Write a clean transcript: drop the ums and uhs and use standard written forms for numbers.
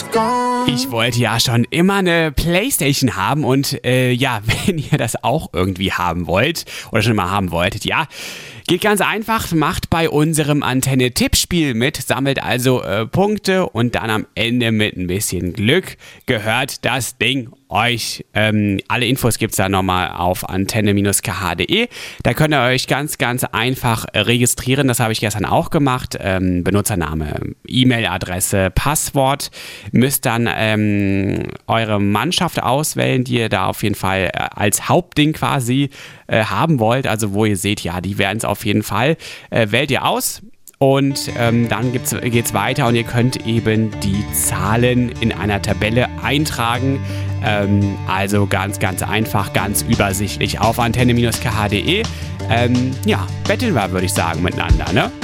Ich wollte ja schon immer eine Playstation haben und wenn ihr das auch irgendwie haben wollt oder schon mal haben wolltet, ja, geht ganz einfach, macht bei unserem Antenne-Tippspiel mit, sammelt also Punkte und dann am Ende mit ein bisschen Glück gehört das Ding euch. Alle Infos gibt's da nochmal auf antenne-kh.de. Da könnt ihr euch ganz, ganz einfach registrieren. Das habe ich gestern auch gemacht. Benutzername, E-Mail-Adresse, Passwort. Müsst dann eure Mannschaft auswählen, die ihr da auf jeden Fall als Hauptding quasi haben wollt. Also wo ihr seht, ja, die werden es auf jeden Fall. Wählt ihr aus. Und dann geht's weiter und ihr könnt eben die Zahlen in einer Tabelle eintragen. Also ganz, ganz einfach, ganz übersichtlich auf antenne-kh.de. Betteln wir, würde ich sagen, miteinander, ne?